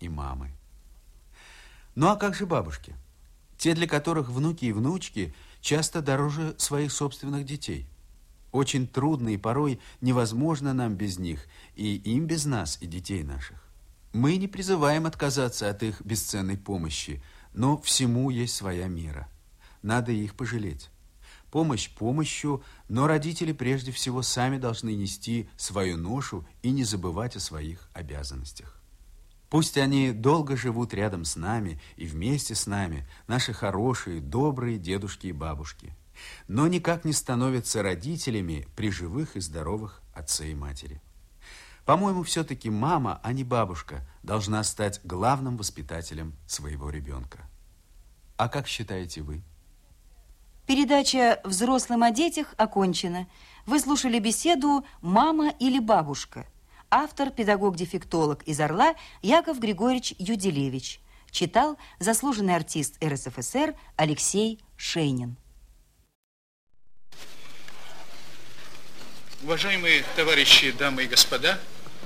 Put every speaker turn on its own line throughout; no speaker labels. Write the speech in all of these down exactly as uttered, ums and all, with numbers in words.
и мамы. Ну а как же бабушки? Те, для которых внуки и внучки часто дороже своих собственных детей. Очень трудно и порой невозможно нам без них, и им без нас, и детей наших. Мы не призываем отказаться от их бесценной помощи, но всему есть своя мера. Надо их пожалеть. Помощь помощью, но родители прежде всего сами должны нести свою ношу и не забывать о своих обязанностях. Пусть они долго живут рядом с нами и вместе с нами, наши хорошие, добрые дедушки и бабушки, но никак не становятся родителями при живых и здоровых отце и матери. По-моему, все-таки мама, а не бабушка, должна стать главным воспитателем своего ребенка. А как считаете вы?
Передача «Взрослым о детях» окончена. Вы слушали беседу «Мама или бабушка». Автор, педагог-дефектолог из Орла Яков Григорьевич Юделевич. Читал заслуженный артист эр эс эф эс эр Алексей Шейнин.
Уважаемые товарищи, дамы и господа,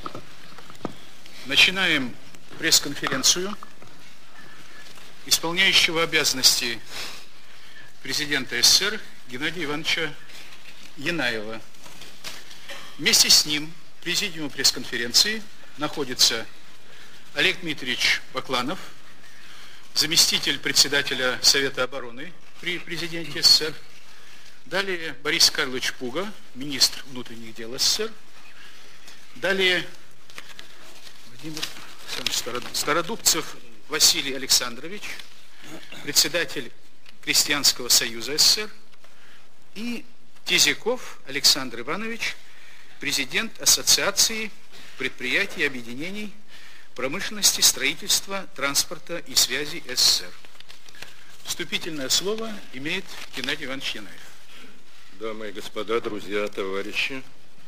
начинаем пресс-конференцию исполняющего обязанности президента эс эс эс эр Геннадия Ивановича Янаева. Вместе с ним в президиуме пресс-конференции находится Олег Дмитриевич Бакланов, заместитель председателя Совета обороны при президенте эс эс эс эр. Далее Борис Карлович Пуга, министр внутренних дел эс эс эс эр. Далее Владимир Стародубцев Василий Александрович, председатель Крестьянского союза эс эс эс эр, и Тизяков Александр Иванович, президент Ассоциации предприятий и объединений промышленности, строительства, транспорта и связи эс эс эс эр. Вступительное слово имеет Геннадий Иванович Янаев.
Дамы и господа, друзья, товарищи,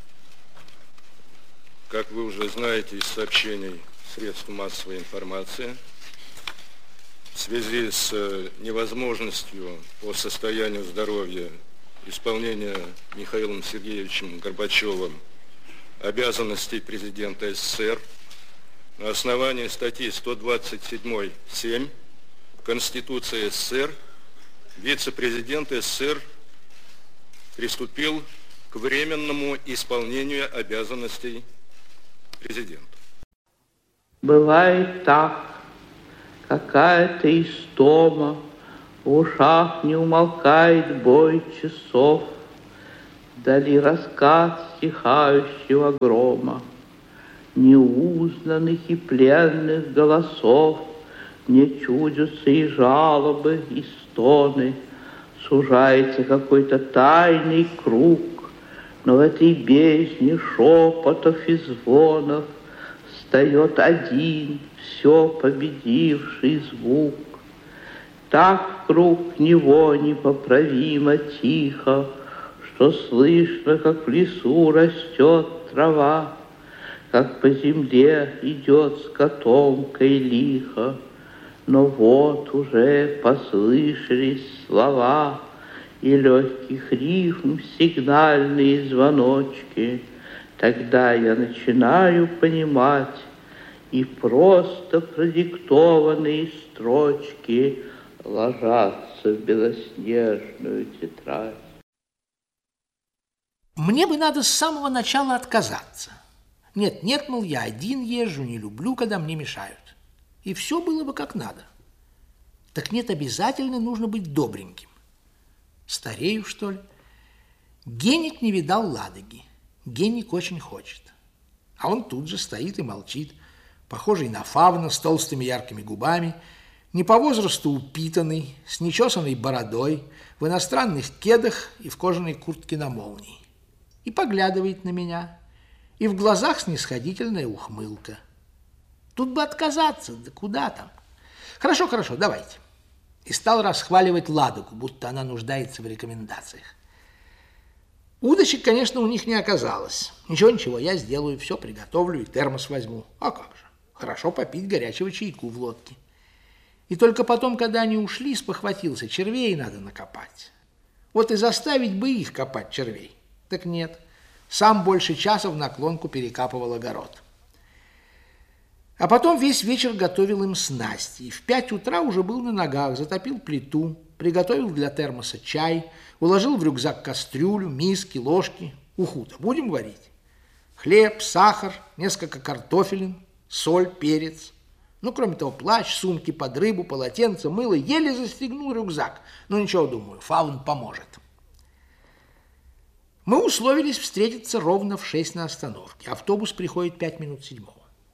как вы уже знаете из сообщений средств массовой информации, в связи с невозможностью по состоянию здоровья исполнения Михаилом Сергеевичем Горбачевым обязанностей президента эс эс эс эр на основании статьи сто двадцать семь семь Конституции эс эс эс эр вице-президент эс эс эс эр приступил к временному исполнению обязанностей президента.
Бывает так, какая-то истома, в ушах не умолкает бой часов, вдали раскат стихающего грома, неузнанных и пленных голосов, мне чудятся и жалобы, и стоны, сужается какой-то тайный круг, но в этой бездне шепотов и звонов встает один, все победивший звук. Так вкруг него непоправимо тихо, что слышно, как в лесу растет трава, как по земле идет с котомкой лихо. Но вот уже послышались слова и легких рифм сигнальные звоночки. Тогда я начинаю понимать, и просто продиктованные строчки ложатся в белоснежную тетрадь.
Мне бы надо с самого начала отказаться. Нет, нет, мол, я один езжу, не люблю, когда мне мешают. И все было бы как надо. Так нет, обязательно нужно быть добреньким. Старею, что ли? Геник не видал Ладоги. Геник очень хочет. А он тут же стоит и молчит, похожий на фавна с толстыми яркими губами, не по возрасту упитанный, с нечесанной бородой, в иностранных кедах и в кожаной куртке на молнии. И поглядывает на меня, и в глазах снисходительная ухмылка. Тут бы отказаться, да куда там? Хорошо, хорошо, давайте. И стал расхваливать Ладогу, будто она нуждается в рекомендациях. Удочек, конечно, у них не оказалось. Ничего, ничего, я сделаю, все приготовлю и термос возьму. А как же? Хорошо попить горячего чайку в лодке. И только потом, когда они ушли, спохватился, червей надо накопать. Вот и заставить бы их копать червей. Так нет, сам больше часа в наклонку перекапывал огород. А потом весь вечер готовил им снасти. В пять утра уже был на ногах, затопил плиту, приготовил для термоса чай, уложил в рюкзак кастрюлю, миски, ложки. Уху-то будем варить? Хлеб, сахар, несколько картофелин, соль, перец. Ну, кроме того, плащ, сумки под рыбу, полотенце, мыло. Еле застегнул рюкзак. Ну, ничего, думаю, Фаун поможет. Мы условились встретиться ровно в шесть на остановке. Автобус приходит пять минут седьмого.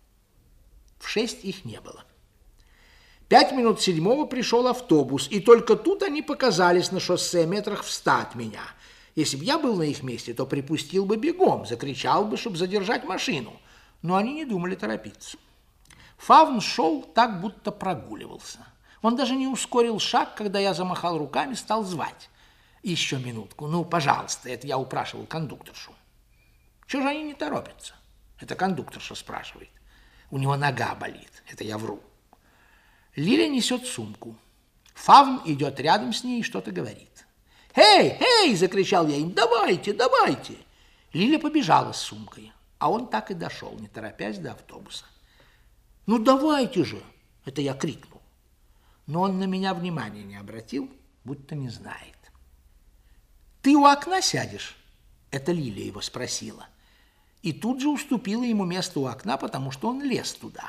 В шесть их не было. Пять минут седьмого пришел автобус, и только тут они показались на шоссе метрах в ста от меня. Если бы я был на их месте, то припустил бы бегом, закричал бы, чтобы задержать машину. Но они не думали торопиться. Фавн шел так, будто прогуливался. Он даже не ускорил шаг, когда я замахал руками, стал звать. Еще минутку, ну, пожалуйста, это я упрашивал кондукторшу. Чего же они не торопятся? Это кондукторша спрашивает. У него нога болит, это я вру. Лиля несет сумку. Фавн идет рядом с ней и что-то говорит. «Эй, эй!» – закричал я им. «Давайте, давайте!» Лиля побежала с сумкой, а он так и дошел, не торопясь до автобуса. «Ну, давайте же!» – это я крикнул. Но он на меня внимания не обратил, будто не знает. «Ты у окна сядешь?» – это Лиля его спросила. И тут же уступила ему место у окна, потому что он лез туда.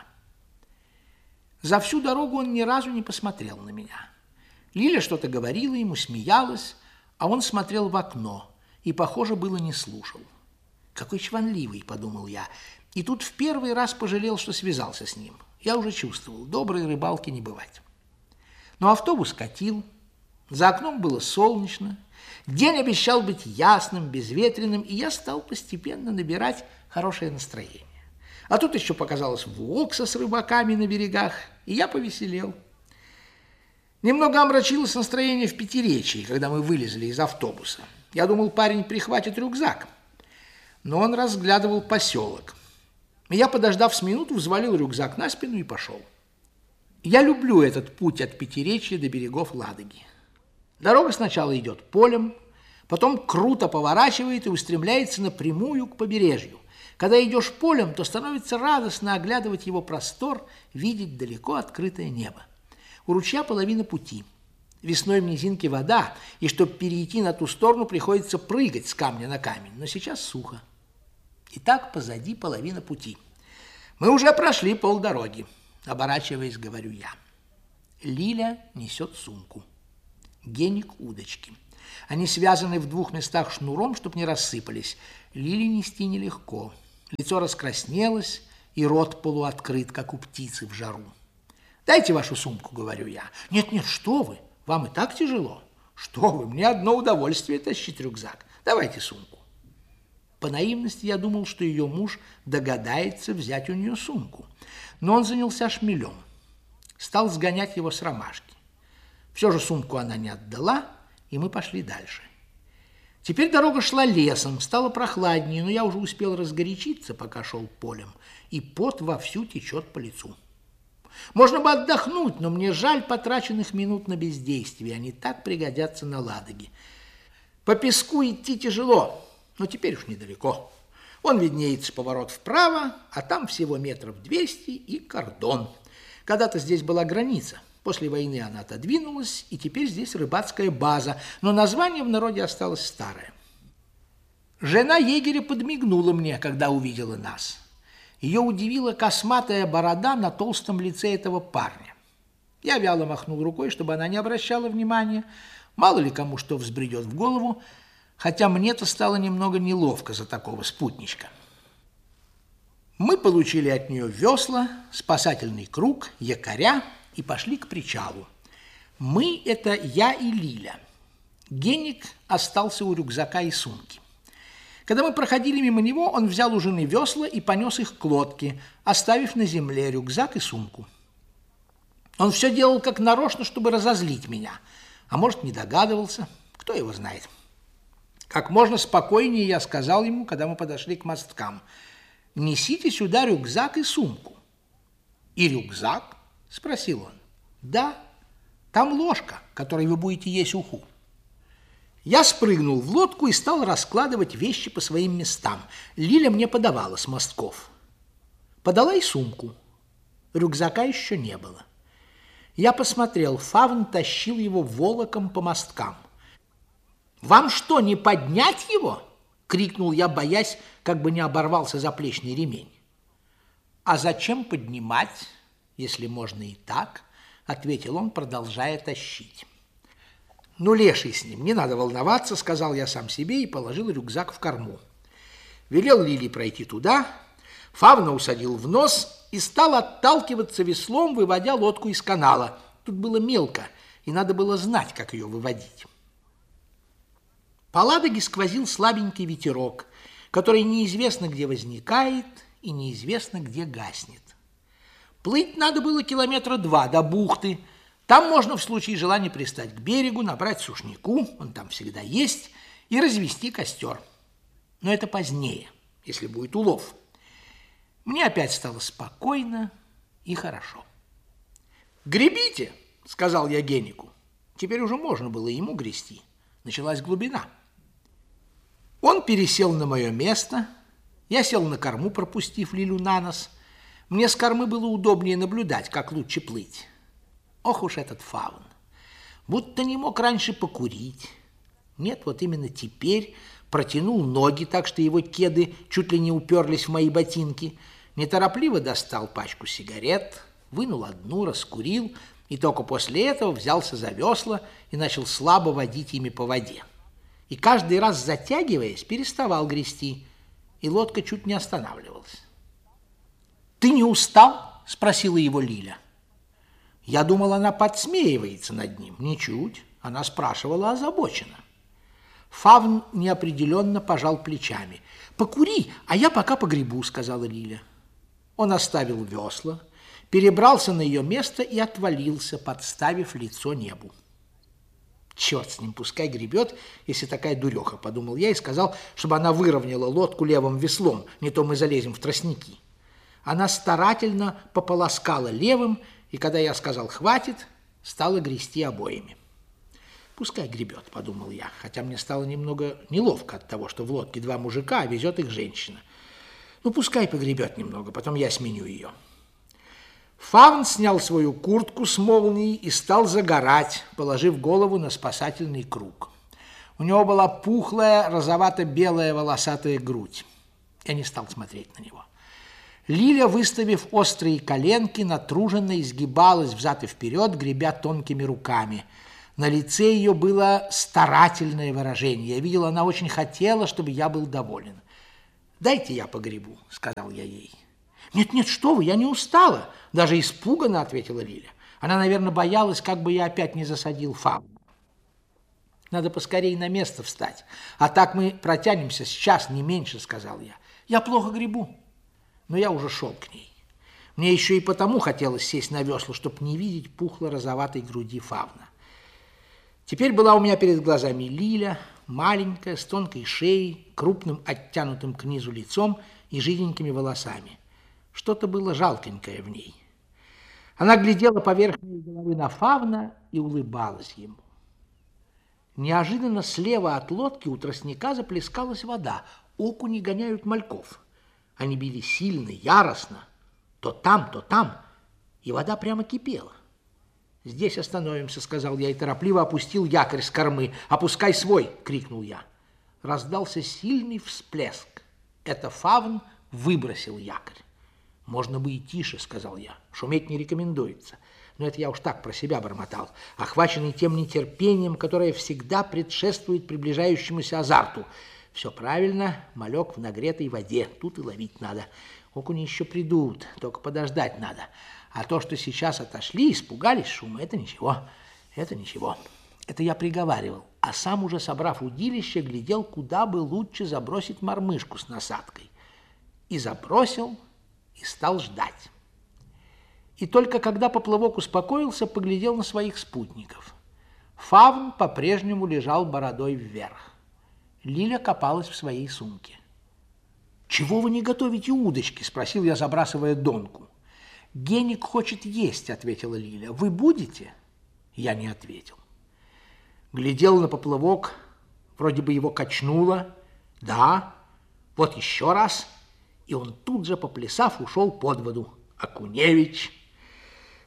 За всю дорогу он ни разу не посмотрел на меня. Лиля что-то говорила ему, смеялась, а он смотрел в окно и, похоже, было не слушал. «Какой чванливый», – подумал я, и тут в первый раз пожалел, что связался с ним. Я уже чувствовал, доброй рыбалки не бывать. Но автобус катил, за окном было солнечно, день обещал быть ясным, безветренным, и я стал постепенно набирать хорошее настроение. А тут еще показалась Вокса с рыбаками на берегах, и я повеселел. Немного омрачилось настроение в Пятиречии, когда мы вылезли из автобуса. Я думал, парень прихватит рюкзак, но он разглядывал поселок. Я, подождав с минуту, взвалил рюкзак на спину и пошел. Я люблю этот путь от Пятиречья до берегов Ладоги. Дорога сначала идет полем, потом круто поворачивает и устремляется напрямую к побережью. Когда идешь полем, то становится радостно оглядывать его простор, видеть далеко открытое небо. У ручья половина пути. Весной в низинке вода, и чтобы перейти на ту сторону, приходится прыгать с камня на камень, но сейчас сухо. И так позади половина пути. Мы уже прошли полдороги, оборачиваясь, говорю я. Лиля несет сумку. Геник удочки. Они связаны в двух местах шнуром, чтобы не рассыпались. Лиле нести нелегко. Лицо раскраснелось, и рот полуоткрыт, как у птицы в жару. «Дайте вашу сумку», — говорю я. «Нет-нет, что вы, вам и так тяжело». «Что вы, мне одно удовольствие тащить рюкзак. Давайте сумку». По наивности я думал, что ее муж догадается взять у нее сумку. Но он занялся шмелем. Стал сгонять его с ромашки. Все же сумку она не отдала, и мы пошли дальше. Теперь дорога шла лесом, стало прохладнее, но я уже успел разгорячиться, пока шел полем, и пот вовсю течет по лицу. Можно бы отдохнуть, но мне жаль потраченных минут на бездействие, они так пригодятся на Ладоге. По песку идти тяжело, но теперь уж недалеко. Вон виднеется поворот вправо, а там всего метров двести и кордон. Когда-то здесь была граница. После войны она отодвинулась, и теперь здесь рыбацкая база, но название в народе осталось старое. Жена егеря подмигнула мне, когда увидела нас. Ее удивила косматая борода на толстом лице этого парня. Я вяло махнул рукой, чтобы она не обращала внимания. Мало ли кому что взбредет в голову, хотя мне-то стало немного неловко за такого спутничка. Мы получили от нее весла, спасательный круг, якоря и пошли к причалу. Мы – это я и Лиля. Геник остался у рюкзака и сумки. Когда мы проходили мимо него, он взял у жены весла и понес их к лодке, оставив на земле рюкзак и сумку. Он все делал как нарочно, чтобы разозлить меня, а может, не догадывался, кто его знает. Как можно спокойнее я сказал ему, когда мы подошли к мосткам: «Несите сюда рюкзак и сумку». «И рюкзак?» – спросил он. «Да, там ложка, которой вы будете есть уху». Я спрыгнул в лодку и стал раскладывать вещи по своим местам. Лиля мне подавала с мостков. Подала и сумку. Рюкзака еще не было. Я посмотрел, Фавн тащил его волоком по мосткам. «Вам что, не поднять его?» — крикнул я, боясь, как бы не оборвался заплечный ремень. «А зачем поднимать, если можно и так?» — ответил он, продолжая тащить. «Ну, леший с ним, не надо волноваться», — сказал я сам себе и положил рюкзак в корму. Велел Лиле пройти туда, Фавна усадил в нос и стал отталкиваться веслом, выводя лодку из канала. Тут было мелко, и надо было знать, как ее выводить. По Ладоге сквозил слабенький ветерок, который неизвестно где возникает и неизвестно где гаснет. Плыть надо было километра два до бухты. Там можно в случае желания пристать к берегу, набрать сушняку, он там всегда есть, и развести костер. Но это позднее, если будет улов. Мне опять стало спокойно и хорошо. «Гребите!» — сказал я Генику. Теперь уже можно было ему грести. Началась глубина. Он пересел на мое место. Я сел на корму, пропустив Лилю на нос. Мне с кормы было удобнее наблюдать, как лучше плыть. Ох уж этот Фавн! Будто не мог раньше покурить. Нет, вот именно теперь протянул ноги так, что его кеды чуть ли не уперлись в мои ботинки. Неторопливо достал пачку сигарет, вынул одну, раскурил, и только после этого взялся за весла и начал слабо водить ими по воде. И каждый раз, затягиваясь, переставал грести, и лодка чуть не останавливалась. «Ты не устал?» — спросила его Лиля. Я думал, она подсмеивается над ним. Ничуть. Она спрашивала озабоченно. Фавн неопределенно пожал плечами. «Покури, а я пока погребу», — сказала Лиля. Он оставил весла, перебрался на ее место и отвалился, подставив лицо небу. «Черт с ним, пускай гребет, если такая дуреха», — подумал я и сказал, чтобы она выровняла лодку левым веслом, не то мы залезем в тростники. Она старательно пополоскала левым, и когда я сказал «хватит», стала грести обоими. «Пускай гребет», — подумал я, хотя мне стало немного неловко от того, что в лодке два мужика, а везет их женщина. Ну, пускай погребет немного, потом я сменю ее. Фавн снял свою куртку с молнией и стал загорать, положив голову на спасательный круг. У него была пухлая, розовато-белая волосатая грудь. Я не стал смотреть на него. Лиля, выставив острые коленки, натруженно изгибалась взад и вперед, гребя тонкими руками. На лице ее было старательное выражение. Я видел, она очень хотела, чтобы я был доволен. «Дайте я погребу», — сказал я ей. «Нет-нет, что вы, я не устала», — даже испуганно ответила Лиля. Она, наверное, боялась, как бы я опять не засадил Фавна. «Надо поскорее на место встать, а так мы протянемся с час, не меньше», — сказал я. «Я плохо гребу». Но я уже шел к ней. Мне еще и потому хотелось сесть на весла, чтобы не видеть пухло-розоватой груди Фавна. Теперь была у меня перед глазами Лиля, маленькая, с тонкой шеей, крупным оттянутым к низу лицом и жиденькими волосами. Что-то было жалкенькое в ней. Она глядела поверх моей головы на Фавна и улыбалась ему. Неожиданно слева от лодки у тростника заплескалась вода. Окуни гоняют мальков. Они били сильно, яростно, то там, то там, и вода прямо кипела. «Здесь остановимся», — сказал я и торопливо опустил якорь с кормы. «Опускай свой!» — крикнул я. Раздался сильный всплеск. Это Фавн выбросил якорь. «Можно бы и тише», — сказал я. «Шуметь не рекомендуется». Но это я уж так про себя бормотал, охваченный тем нетерпением, которое всегда предшествует приближающемуся азарту. Все правильно, малек в нагретой воде, тут и ловить надо. Окуни еще придут, только подождать надо. А то, что сейчас отошли, испугались шума, это ничего, это ничего. Это я приговаривал, а сам уже, собрав удилище, глядел, куда бы лучше забросить мормышку с насадкой. И забросил, и стал ждать. И только когда поплавок успокоился, поглядел на своих спутников. Фавн по-прежнему лежал бородой вверх. Лиля копалась в своей сумке. «Чего вы не готовите удочки?» – спросил я, забрасывая донку. «Геник хочет есть», – ответила Лиля. «Вы будете?» Я не ответил. Глядел на поплавок, вроде бы его качнуло. Да, вот еще раз, и он тут же, поплясав, ушел под воду. Окуневич,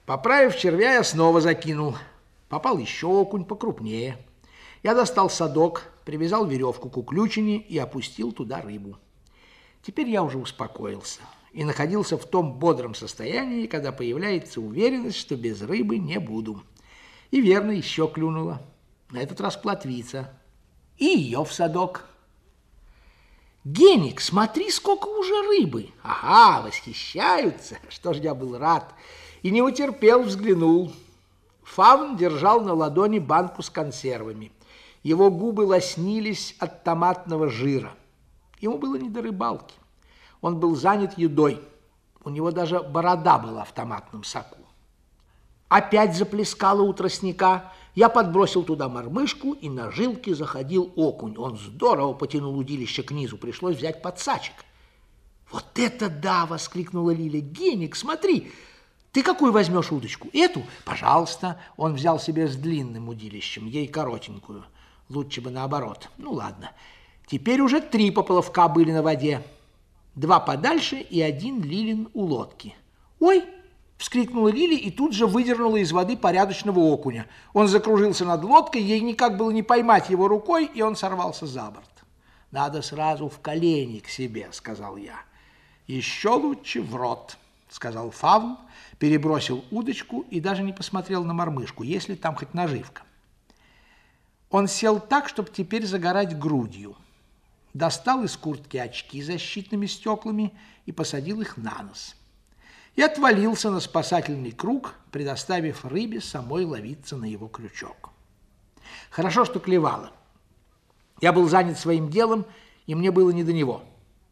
Поправив червя, я снова закинул. Попал еще окунь покрупнее. Я достал садок, привязал веревку к уключине и опустил туда рыбу. Теперь я уже успокоился и находился в том бодром состоянии, когда появляется уверенность, что без рыбы не буду. И верно, еще клюнула. На этот раз плотвица. И ее в садок. Геник, смотри, сколько уже рыбы. Ага, восхищаются. Что ж, я был рад. И не утерпел, взглянул. Фавн держал на ладони банку с консервами. Его губы лоснились от томатного жира. Ему было не до рыбалки. Он был занят едой. У него даже борода была в томатном соку. Опять заплескало у тростника. Я подбросил туда мормышку, и на жилке заходил окунь. Он здорово потянул удилище к низу. Пришлось взять подсачек. «Вот это да!» — воскликнула Лиля. «Геник, смотри! Ты какую возьмешь удочку? Эту? Пожалуйста!» Он взял себе с длинным удилищем, ей коротенькую. Лучше бы наоборот. Ну, ладно. Теперь уже три поплавка были на воде. Два подальше и один Лилин у лодки. «Ой!» — вскрикнула Лиля и тут же выдернула из воды порядочного окуня. Он закружился над лодкой, ей никак было не поймать его рукой, и он сорвался за борт. «Надо сразу в колени к себе», — сказал я. «Еще лучше в рот», — сказал Фавн, перебросил удочку и даже не посмотрел на мормышку, есть ли там хоть наживка. Он сел так, чтобы теперь загорать грудью. Достал из куртки очки с защитными стеклами и посадил их на нос. И отвалился на спасательный круг, предоставив рыбе самой ловиться на его крючок. Хорошо, что клевало. Я был занят своим делом, и мне было не до него.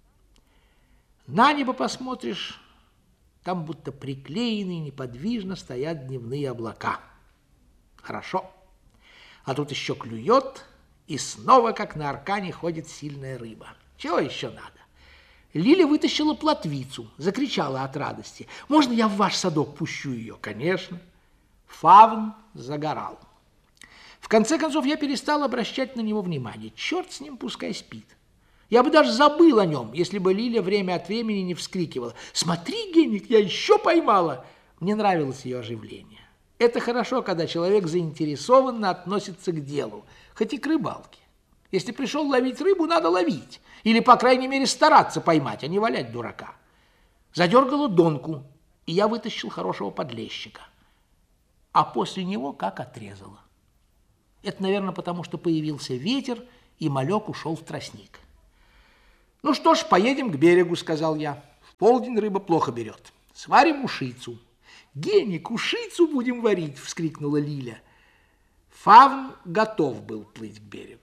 На небо посмотришь, там будто приклеенные неподвижно стоят дневные облака. Хорошо. А тут еще клюет, и снова, как на аркане, ходит сильная рыба. Чего еще надо? Лиля вытащила плотвицу, закричала от радости. «Можно я в ваш садок пущу ее?» «Конечно». Фавн загорал. В конце концов, я перестал обращать на него внимание. Черт с ним, пускай спит. Я бы даже забыл о нем, если бы Лиля время от времени не вскрикивала. «Смотри, Геник, я еще поймала!» Мне нравилось ее оживление. Это хорошо, когда человек заинтересованно относится к делу, хоть и к рыбалке. Если пришел ловить рыбу, надо ловить. Или, по крайней мере, стараться поймать, а не валять дурака. Задергала донку, и я вытащил хорошего подлещика. А после него как отрезало. Это, наверное, потому что появился ветер, и малек ушел в тростник. «Ну что ж, поедем к берегу», — сказал я. «В полдень рыба плохо берет. Сварим ушицу». «Геник, ушицу будем варить!» — вскрикнула Лиля. Фавн готов был плыть к берегу.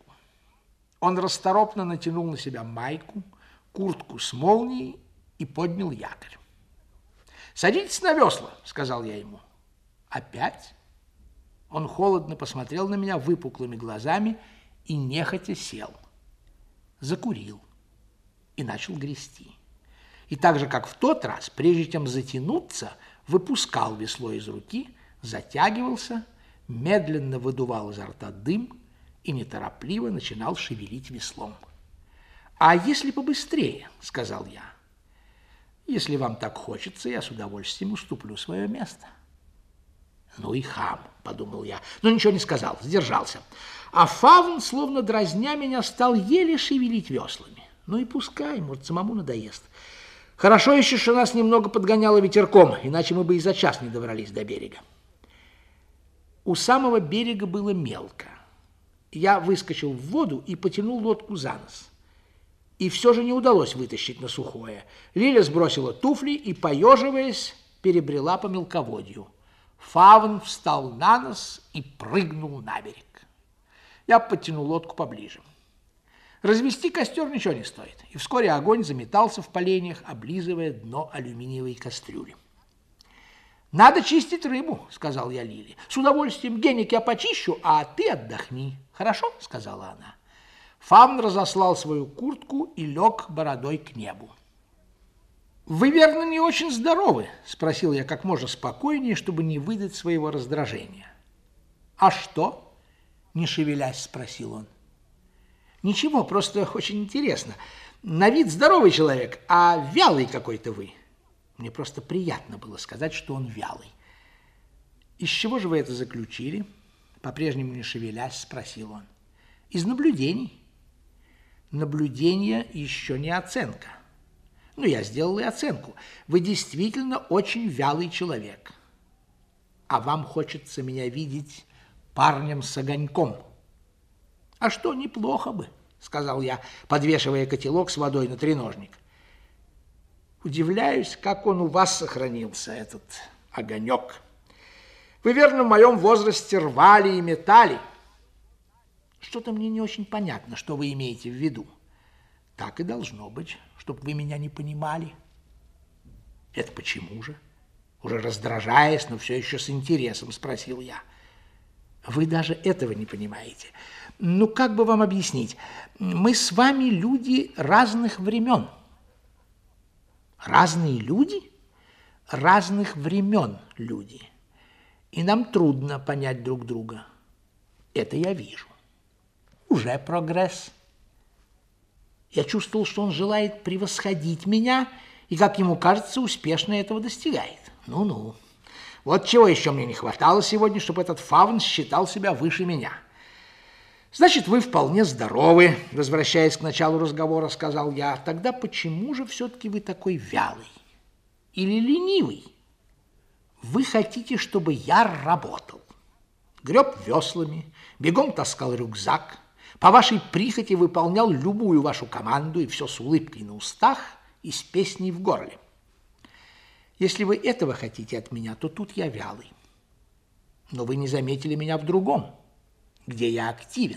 Он расторопно натянул на себя майку, куртку с молнией и поднял якорь. «Садитесь на весла», — сказал я ему. «Опять?» Он холодно посмотрел на меня выпуклыми глазами и нехотя сел. Закурил и начал грести. И так же, как в тот раз, прежде чем затянуться, выпускал весло из руки, затягивался, медленно выдувал изо рта дым и неторопливо начинал шевелить веслом. «А если побыстрее?» — сказал я. «Если вам так хочется, я с удовольствием уступлю свое место». «Ну и хам», — подумал я, но ничего не сказал, сдержался. А Фавн, словно дразня меня, стал еле шевелить веслами. Ну и пускай, может, самому надоест. Хорошо еще, что нас немного подгоняло ветерком, иначе мы бы и за час не добрались до берега. У самого берега было мелко. Я выскочил в воду и потянул лодку за нос. И все же не удалось вытащить на сухое. Лиля сбросила туфли и, поеживаясь, перебрела по мелководью. Фавн встал на нос и прыгнул на берег. Я подтянул лодку поближе. Развести костер ничего не стоит, и вскоре огонь заметался в поленьях, облизывая дно алюминиевой кастрюли. «Надо чистить рыбу», — сказал я Лиле. «С удовольствием, Геник, я почищу, а ты отдохни». «Хорошо», — сказала она. Фавн разослал свою куртку и лег бородой к небу. «Вы, верно, не очень здоровы?» — спросил я как можно спокойнее, чтобы не выдать своего раздражения. «А что?» — не шевелясь, спросил он. «Ничего, просто очень интересно. На вид здоровый человек, а вялый какой-то вы». Мне просто приятно было сказать, что он вялый. Из чего же вы это заключили? По-прежнему не шевелясь, спросил он. Из наблюдений. Наблюдение еще не оценка. Ну, я сделал и оценку. Вы действительно очень вялый человек. А вам хочется меня видеть парнем с огоньком. А что, неплохо бы, сказал я, подвешивая котелок с водой на треножник. Удивляюсь, как он у вас сохранился, этот огонек. Вы, верно, в моем возрасте рвали и метали. Что-то мне не очень понятно, что вы имеете в виду. Так и должно быть, чтобы вы меня не понимали. Это почему же? Уже раздражаясь, но все еще с интересом спросил я. Вы даже этого не понимаете. Ну, как бы вам объяснить? Мы с вами люди разных времен. Разные люди? Разных времен люди. И нам трудно понять друг друга. Это я вижу. Уже прогресс. Я чувствовал, что он желает превосходить меня и, как ему кажется, успешно этого достигает. Ну-ну. Вот чего еще мне не хватало сегодня, чтобы этот фавн считал себя выше меня. Значит, вы вполне здоровы, возвращаясь к началу разговора, сказал я. Тогда почему же все-таки вы такой вялый или ленивый? Вы хотите, чтобы я работал. Греб веслами, бегом таскал рюкзак, по вашей прихоти выполнял любую вашу команду, и все с улыбкой на устах и с песней в горле. Если вы этого хотите от меня, то тут я вялый. Но вы не заметили меня в другом, где я активен.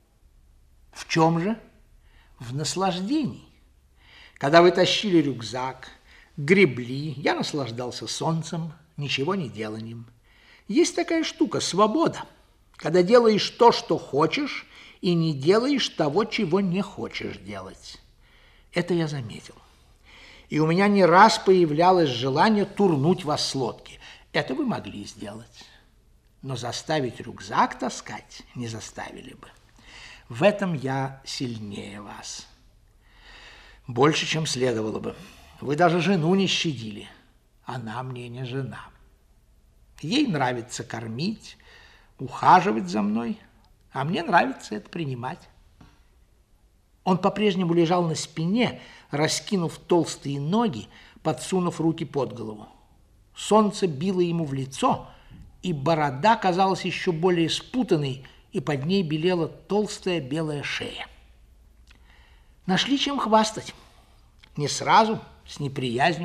В чем же? В наслаждении. Когда вы тащили рюкзак, гребли, я наслаждался солнцем, ничего не деланием. Есть такая штука – свобода. Когда делаешь то, что хочешь, и не делаешь того, чего не хочешь делать. Это я заметил. И у меня не раз появлялось желание турнуть вас с лодки. Это вы могли сделать. Но заставить рюкзак таскать не заставили бы. В этом я сильнее вас. Больше, чем следовало бы. Вы даже жену не щадили. Она мне не жена. Ей нравится кормить, ухаживать за мной, а мне нравится это принимать. Он по-прежнему лежал на спине, раскинув толстые ноги, подсунув руки под голову. Солнце било ему в лицо, и борода казалась еще более спутанной, и под ней белела толстая белая шея. Нашли чем хвастать. Не сразу, с неприязнью